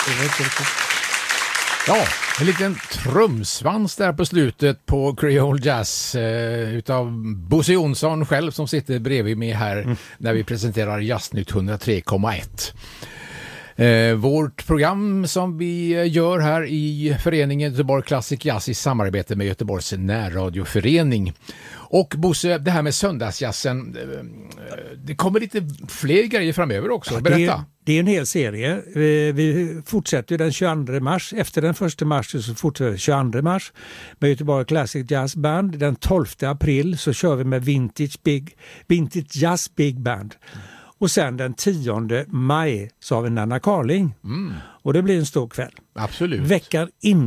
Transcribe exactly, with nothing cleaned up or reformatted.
Det var inte riktigt. Ja, en liten trumsvans där på slutet på Creole Jazz eh, utav Bosse Jonsson själv som sitter bredvid mig här mm. när vi presenterar Jazznytt hundratre komma ett. Eh, vårt program som vi gör här i föreningen Göteborg Classic Jazz i samarbete med Göteborgs närradioförening. Och Bosse, det här med söndagsjazzen, eh, det kommer lite fler grejer framöver också. Berätta. Det är, det är en hel serie. Vi, vi fortsätter den tjugoandra mars. Efter den första mars så fortsätter den tjugoandra mars med Göteborg Classic Jazz Band. Den tolfte april så kör vi med Vintage, Big, Vintage Jazz Big Band. Mm. Och sen den tionde maj så har vi Nanna Carling. Mm. Och det blir en stor kväll. Absolut. Veckan in